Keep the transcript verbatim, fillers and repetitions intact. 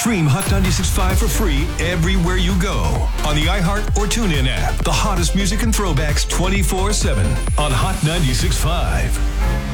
Stream Hot ninety-six point five for free everywhere you go. On the iHeart or TuneIn app. The hottest music and throwbacks twenty-four seven on Hot ninety-six point five.